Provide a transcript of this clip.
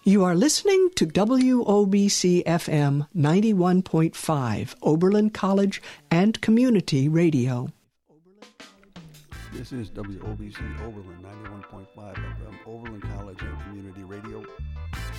You are listening to WOBC FM 91.5, Oberlin College and Community Radio. This is WOBC Oberlin 91.5 FM, Oberlin College and Community Radio.